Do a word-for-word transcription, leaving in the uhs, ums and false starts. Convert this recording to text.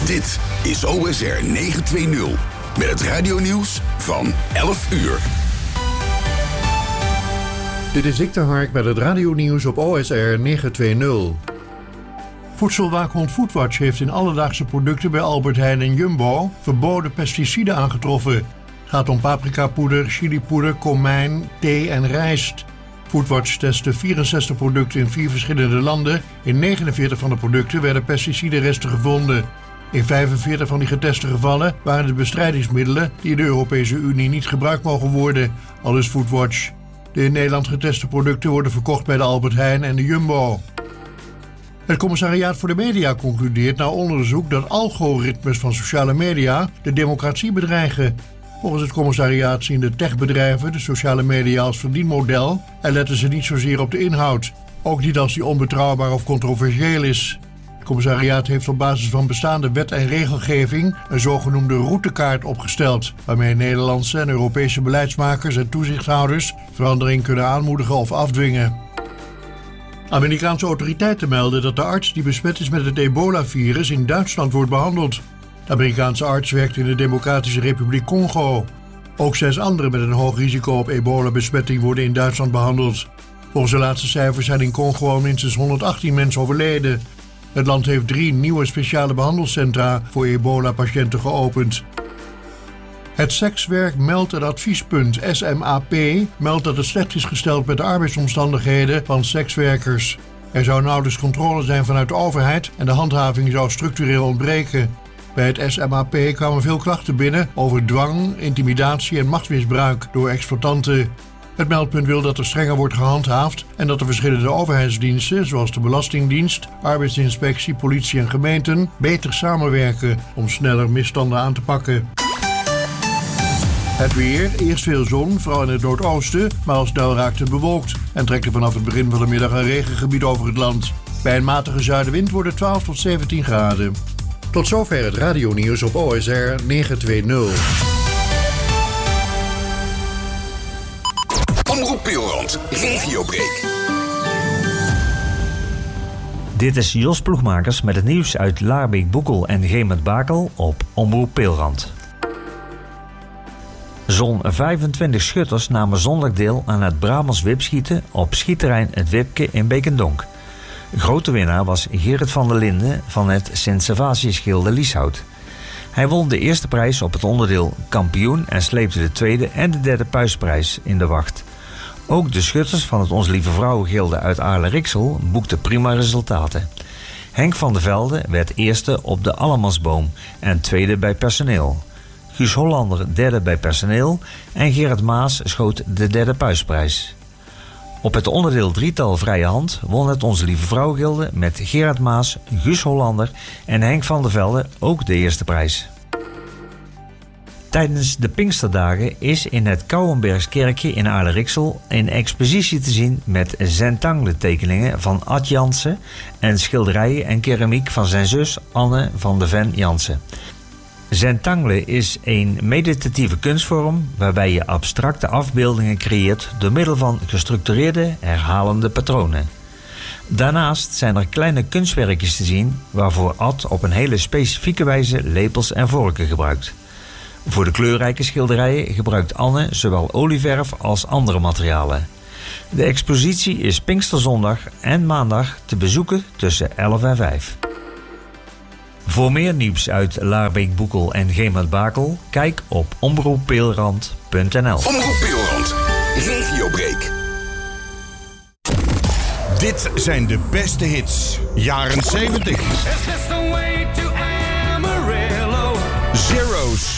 Dit is O S R negenhonderdtwintig met het radionieuws van elf uur. Dit is Dick de Hark met het radionieuws op O S R negenhonderdtwintig. Voedselwaakhond Foodwatch heeft in alledaagse producten bij Albert Heijn en Jumbo verboden pesticiden aangetroffen. Het gaat om paprikapoeder, chilipoeder, komijn, thee en rijst. Foodwatch testte vierenzestig producten in vier verschillende landen. In negenenveertig van de producten werden pesticidenresten gevonden. In vijfenveertig van die geteste gevallen waren het bestrijdingsmiddelen die in de Europese Unie niet gebruikt mogen worden, aldus Foodwatch. De in Nederland geteste producten worden verkocht bij de Albert Heijn en de Jumbo. Het Commissariaat voor de Media concludeert na onderzoek dat algoritmes van sociale media de democratie bedreigen. Volgens het commissariaat zien de techbedrijven de sociale media als verdienmodel en letten ze niet zozeer op de inhoud. Ook niet als die onbetrouwbaar of controversieel is. Het commissariaat heeft op basis van bestaande wet en regelgeving een zogenoemde routekaart opgesteld, waarmee Nederlandse en Europese beleidsmakers en toezichthouders verandering kunnen aanmoedigen of afdwingen. Amerikaanse autoriteiten melden dat de arts die besmet is met het ebola-virus in Duitsland wordt behandeld. De Amerikaanse arts werkt in de Democratische Republiek Congo. Ook zes anderen met een hoog risico op ebola-besmetting worden in Duitsland behandeld. Volgens de laatste cijfers zijn in Congo al minstens honderdachttien mensen overleden. Het land heeft drie nieuwe speciale behandelcentra voor ebola-patiënten geopend. Het Sekswerk Meld- en Adviespunt S M A P meldt dat het slecht is gesteld met de arbeidsomstandigheden van sekswerkers. Er zou nauwelijks controle zijn vanuit de overheid en de handhaving zou structureel ontbreken. Bij het S M A P kwamen veel klachten binnen over dwang, intimidatie en machtsmisbruik door exploitanten. Het meldpunt wil dat er strenger wordt gehandhaafd en dat de verschillende overheidsdiensten, zoals de Belastingdienst, Arbeidsinspectie, politie en gemeenten, beter samenwerken om sneller misstanden aan te pakken. Het weer, eerst veel zon, vooral in het noordoosten, maar al snel raakt het bewolkt en trekt er vanaf het begin van de middag een regengebied over het land. Bij een matige zuidenwind wordt het twaalf tot zeventien graden. Tot zover het radionieuws op O S R negenhonderdtwintig. Omroep Peelrand, regiobreak. Dit is Jos Ploegmakers met het nieuws uit Laarbeek, Boekel en Gemet-Bakel op Omroep Peelrand. Zo'n vijfentwintig schutters namen zondag deel aan het Brabants wipschieten op schietterrein Het Wipke in Beekendonk. Grote winnaar was Gerrit van der Linden van het Sint-Servatius-gilde Lieshout. Hij won de eerste prijs op het onderdeel kampioen en sleepte de tweede en de derde puisprijs in de wacht. Ook de schutters van het Onze Lieve Vrouwengilde uit Aarle-Rixel boekten prima resultaten. Henk van der Velde werd eerste op de Allemansboom en tweede bij personeel. Guus Hollander derde bij personeel en Gerrit Maas schoot de derde puisprijs. Op het onderdeel drietal vrije hand won het Onze Lieve Vrouwengilde met Gerard Maas, Guus Hollander en Henk van der Velde ook de eerste prijs. Tijdens de Pinksterdagen is in het Kouwenbergskerkje in Aarle-Rixel een expositie te zien met zentangle tekeningen van Ad Jansen en schilderijen en keramiek van zijn zus Anne van de Ven Jansen. Zentangle is een meditatieve kunstvorm waarbij je abstracte afbeeldingen creëert door middel van gestructureerde, herhalende patronen. Daarnaast zijn er kleine kunstwerkjes te zien waarvoor Ad op een hele specifieke wijze lepels en vorken gebruikt. Voor de kleurrijke schilderijen gebruikt Anne zowel olieverf als andere materialen. De expositie is Pinksterzondag en maandag te bezoeken tussen elf en vijf. Voor meer nieuws uit Laarbeek, Boekel en Gemet-Bakel, kijk op omroep peelrand punt n l. Omroep Peelrand, regiobreak. Dit zijn de beste hits, jaren zeventig. Zero's.